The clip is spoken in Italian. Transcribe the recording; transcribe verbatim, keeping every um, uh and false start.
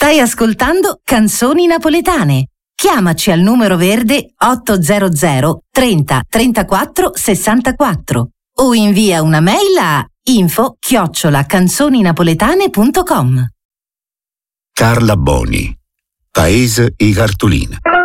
Stai ascoltando Canzoni Napoletane. Chiamaci al numero verde ottocento trenta trentaquattro sessantaquattro o invia una mail a info chiocciola canzoninapoletane punto com. Carla Boni, Paese i cartolina.